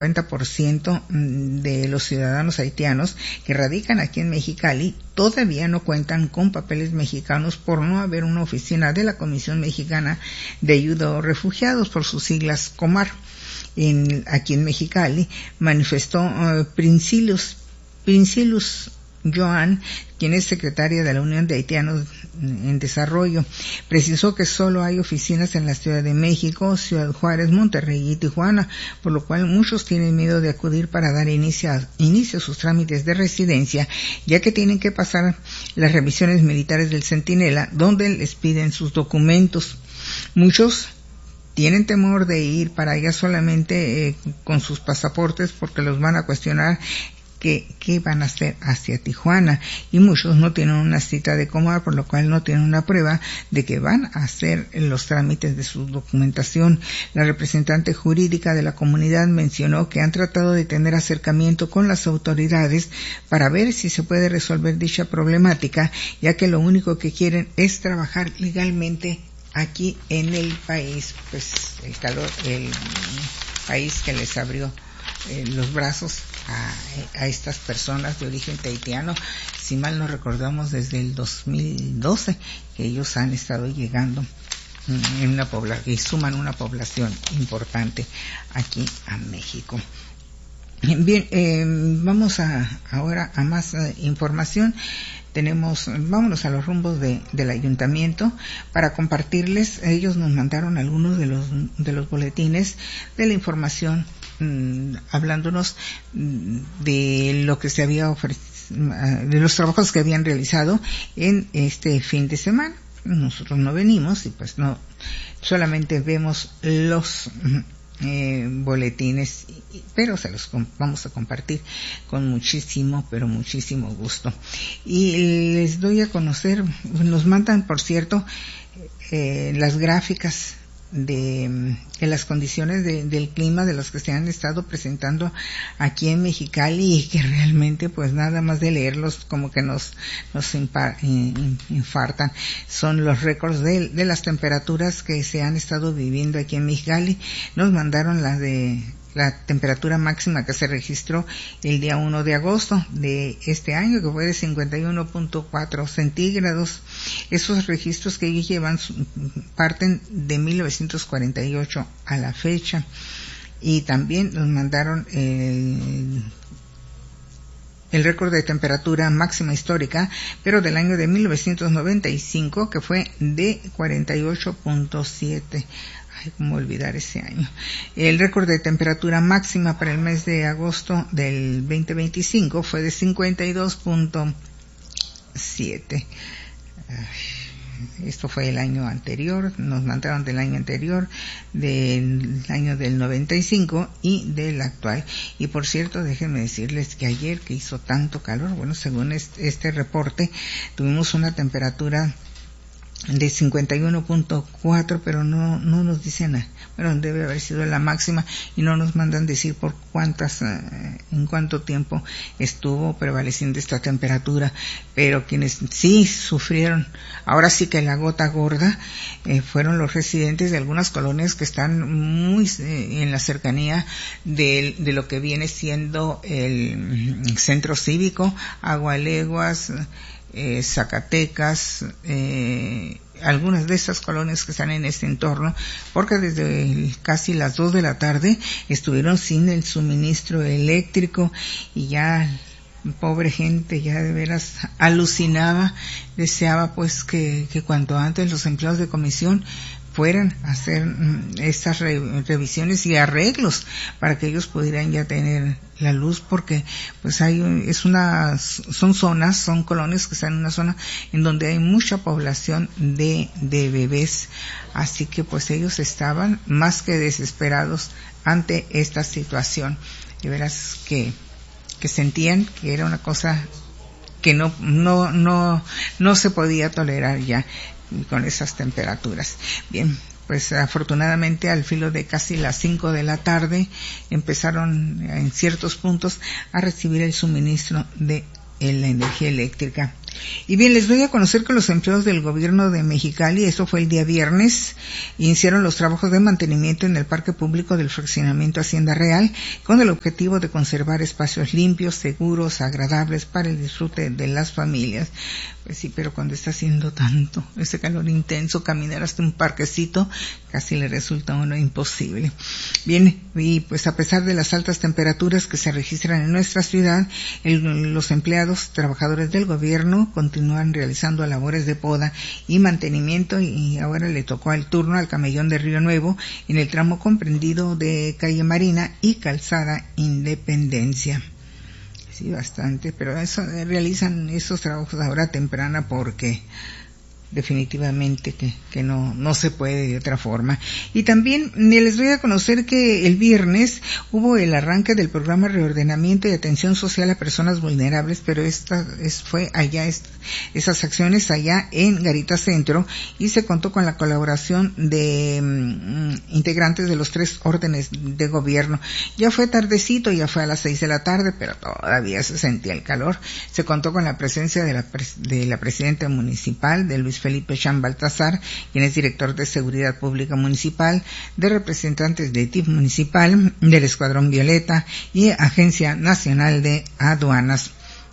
90% de los ciudadanos haitianos que radican aquí en Mexicali todavía no cuentan con papeles mexicanos por no haber una oficina de la Comisión Mexicana de Ayuda a Refugiados, por sus siglas COMAR. Aquí en Mexicali manifestó Princilus Joan, quien es secretaria de la Unión de Haitianos en Desarrollo. Precisó que solo hay oficinas en la Ciudad de México, Ciudad Juárez, Monterrey y Tijuana, por lo cual muchos tienen miedo de acudir para dar inicio a sus trámites de residencia, ya que tienen que pasar las revisiones militares del Centinela, donde les piden sus documentos. Muchos tienen temor de ir para allá solamente con sus pasaportes, porque los van a cuestionar qué van a hacer hacia Tijuana, y muchos no tienen una cita de COMAR, por lo cual no tienen una prueba de que van a hacer los trámites de su documentación. La representante jurídica de la comunidad mencionó que han tratado de tener acercamiento con las autoridades para ver si se puede resolver dicha problemática, ya que lo único que quieren es trabajar legalmente aquí en el país, pues el país que les abrió los brazos a estas personas de origen tahitiano. Si mal no recordamos, desde el 2012 que ellos han estado llegando en una población y suman una población importante aquí a México. Bien, vamos ahora a más información. Vámonos a los rumbos del ayuntamiento para compartirles. Ellos nos mandaron algunos de los boletines de la información, hablándonos de lo que se había ofrecido, de los trabajos que habían realizado en este fin de semana. Nosotros no venimos y pues no, solamente vemos los boletines, pero se los vamos a compartir con muchísimo, pero muchísimo gusto. Y les doy a conocer, nos mandan, por cierto, las gráficas de las condiciones del clima de los que se han estado presentando aquí en Mexicali, y que realmente pues nada más de leerlos como que nos infartan. Son los récords de las temperaturas que se han estado viviendo aquí en Mexicali. Nos mandaron la temperatura máxima que se registró el día 1 de agosto de este año, que fue de 51.4 centígrados. Esos registros que ellos llevan parten de 1948 a la fecha. Y también nos mandaron el récord de temperatura máxima histórica, pero del año de 1995, que fue de 48.7. Ay, cómo olvidar ese año. El récord de temperatura máxima para el mes de agosto del 2025 fue de 52.7. Esto fue el año anterior, nos mandaron del año anterior, del año del 95 y del actual. Y por cierto, déjenme decirles que ayer, que hizo tanto calor, bueno, según este reporte, tuvimos una temperatura de 51.4, pero no nos dicen, bueno, debe haber sido la máxima, y no nos mandan decir por en cuánto tiempo estuvo prevaleciendo esta temperatura. Pero quienes sí sufrieron, ahora sí que la gota gorda, fueron los residentes de algunas colonias que están muy en la cercanía de lo que viene siendo el centro cívico, Agualeguas, Zacatecas, algunas de esas colonias que están en este entorno, porque desde casi las 2 de la tarde estuvieron sin el suministro eléctrico, y ya pobre gente ya de veras alucinaba, deseaba pues que cuanto antes los empleados de comisión fueran a hacer estas revisiones y arreglos para que ellos pudieran ya tener la luz, porque pues son colonias que están en una zona en donde hay mucha población de bebés, así que pues ellos estaban más que desesperados ante esta situación. De veras que sentían que era una cosa que no se podía tolerar ya con esas temperaturas. Bien, pues afortunadamente al filo de casi las 5 de la tarde empezaron en ciertos puntos a recibir el suministro de en la energía eléctrica. Y bien, les doy a conocer que los empleados del gobierno de Mexicali, eso fue el día viernes, iniciaron los trabajos de mantenimiento en el parque público del fraccionamiento Hacienda Real con el objetivo de conservar espacios limpios, seguros, agradables para el disfrute de las familias. Pues sí, pero cuando está haciendo tanto, ese calor intenso, caminar hasta un parquecito casi le resulta a uno imposible. Bien, y pues a pesar de las altas temperaturas que se registran en nuestra ciudad, los empleados, trabajadores del gobierno, continúan realizando labores de poda y mantenimiento, y ahora le tocó el turno al camellón de Río Nuevo en el tramo comprendido de calle Marina y calzada Independencia. Sí, bastante, pero realizan esos trabajos a hora temprana porque definitivamente que no se puede de otra forma. Y también les doy a conocer que el viernes hubo el arranque del programa Reordenamiento y Atención Social a Personas Vulnerables, pero fue allá, esas acciones allá en Garita Centro, y se contó con la colaboración de integrantes de los 3 órdenes de gobierno. Ya fue tardecito, ya fue a las 6 de la tarde, pero todavía se sentía el calor. Se contó con la presencia de la presidenta municipal, de Luis Felipe Chan Baltasar, quien es director de Seguridad Pública Municipal, de representantes de TIF Municipal, del Escuadrón Violeta y Agencia Nacional de Aduanas.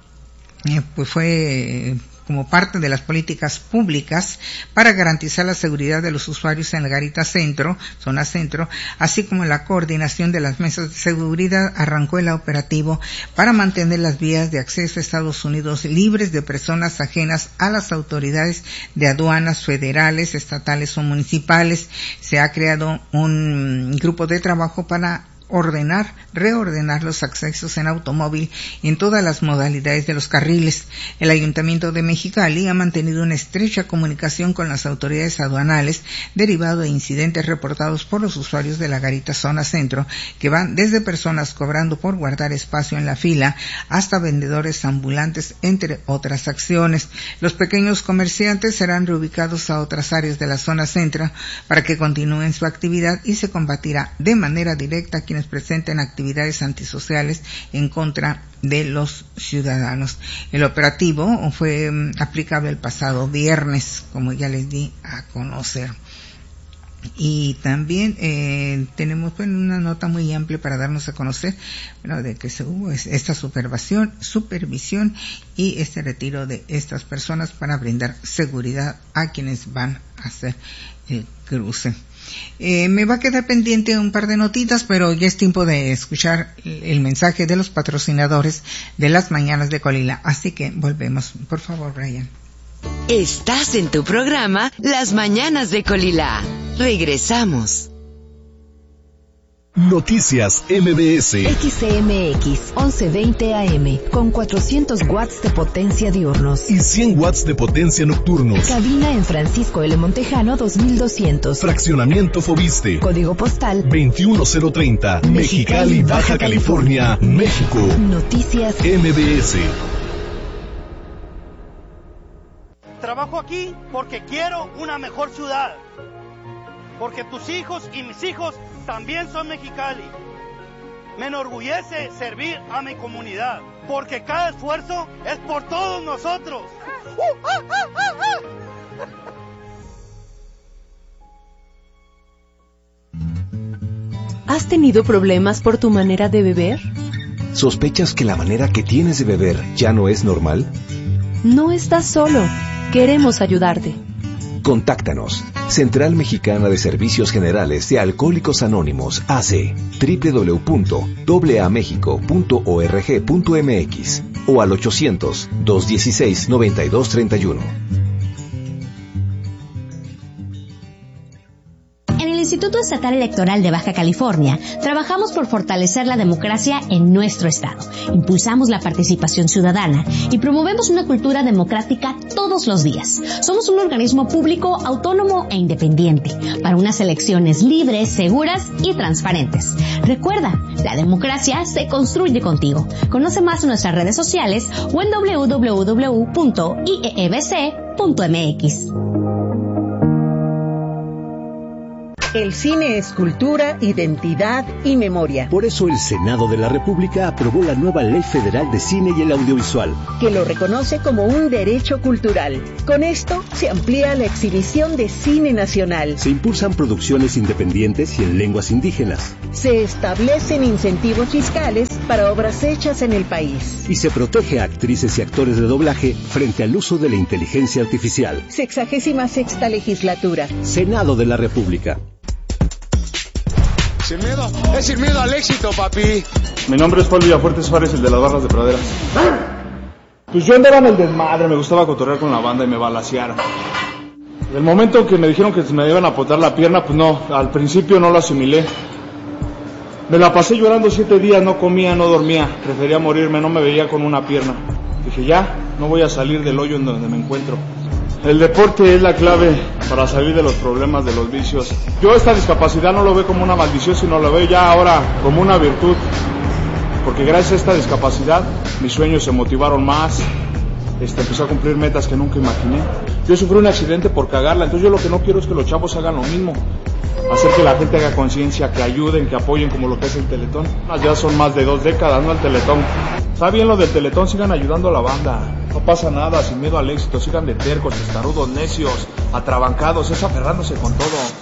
Pues fue como parte de las políticas públicas para garantizar la seguridad de los usuarios en la Garita Centro, zona centro, así como la coordinación de las mesas de seguridad, arrancó el operativo para mantener las vías de acceso a Estados Unidos libres de personas ajenas a las autoridades de aduanas federales, estatales o municipales. Se ha creado un grupo de trabajo para reordenar los accesos en automóvil en todas las modalidades de los carriles. El Ayuntamiento de Mexicali ha mantenido una estrecha comunicación con las autoridades aduanales derivado de incidentes reportados por los usuarios de la Garita Zona Centro, que van desde personas cobrando por guardar espacio en la fila hasta vendedores ambulantes, entre otras acciones. Los pequeños comerciantes serán reubicados a otras áreas de la Zona Centro para que continúen su actividad, y se combatirá de manera directa a quienes presenten actividades antisociales en contra de los ciudadanos. El operativo fue aplicable el pasado viernes, como ya les di a conocer. Y también tenemos una nota muy amplia para darnos a conocer, de que se hubo esta supervisión y este retiro de estas personas para brindar seguridad a quienes van a hacer el cruce. Me va a quedar pendiente un par de notitas, pero ya es tiempo de escuchar el mensaje de los patrocinadores de las Mañanas de Colila. Así que volvemos. Por favor, Brian. Estás en tu programa Las Mañanas de Colila. Regresamos. Noticias MBS. XCMX 1120 AM con 400 watts de potencia diurnos y 100 watts de potencia nocturnos. Cabina en Francisco L. Montejano 2200. Fraccionamiento Fobiste. Código postal 21030. Mexicali, Baja California, México. Noticias MBS. Trabajo aquí porque quiero una mejor ciudad. Porque tus hijos y mis hijos también son Mexicali. Me enorgullece servir a mi comunidad, porque cada esfuerzo es por todos nosotros. ¿Has tenido problemas por tu manera de beber? ¿Sospechas que la manera que tienes de beber ya no es normal? No estás solo. Queremos ayudarte. Contáctanos. Central Mexicana de Servicios Generales de Alcohólicos Anónimos, AC, www.aamexico.org.mx o al 800-216-9231. En el Instituto Estatal Electoral de Baja California, trabajamos por fortalecer la democracia en nuestro estado. Impulsamos la participación ciudadana y promovemos una cultura democrática todos los días. Somos un organismo público, autónomo e independiente para unas elecciones libres, seguras y transparentes. Recuerda, la democracia se construye contigo. Conoce más en nuestras redes sociales o en www.iebc.mx. El cine es cultura, identidad y memoria. Por eso el Senado de la República aprobó la nueva Ley Federal de Cine y el Audiovisual, que lo reconoce como un derecho cultural. Con esto se amplía la exhibición de cine nacional. Se impulsan producciones independientes y en lenguas indígenas. Se establecen incentivos fiscales para obras hechas en el país. Y se protege a actrices y actores de doblaje frente al uso de la inteligencia artificial. 66ª legislatura. Senado de la República. Sin miedo, es sin miedo al éxito, papi. Mi nombre es Pablo Villafuerte Suárez, el de las barras de praderas. Pues yo andaba en el desmadre, me gustaba cotorrear con la banda y me balacearon. El momento que me dijeron que me iban a apotar la pierna, pues no, al principio no lo asimilé. Me la pasé llorando 7 días, no comía, no dormía, prefería morirme, no me veía con una pierna. Dije, ya, no voy a salir del hoyo en donde me encuentro. El deporte es la clave para salir de los problemas, de los vicios. Yo esta discapacidad no lo veo como una maldición, sino lo veo ya ahora como una virtud. Porque gracias a esta discapacidad, mis sueños se motivaron más, empecé a cumplir metas que nunca imaginé. Yo sufrí un accidente por cagarla, entonces yo lo que no quiero es que los chavos hagan lo mismo. Hacer que la gente haga conciencia, que ayuden, que apoyen, como lo que es el Teletón. Ya son más de 2 décadas, ¿no? El Teletón. Está bien lo del Teletón, sigan ayudando a la banda. No pasa nada, sin miedo al éxito, sigan de tercos, testarudos, necios, atrabancados, es aferrándose con todo.